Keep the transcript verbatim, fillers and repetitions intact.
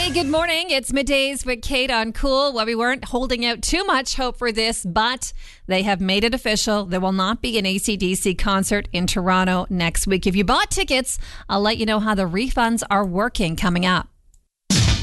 Hi, good morning. It's Middays with Kate on Cool. Well, we weren't holding out too much hope for this, but they have made it official. There will not be an A C D C concert in Toronto next week. If you bought tickets, I'll let you know how the refunds are working coming up.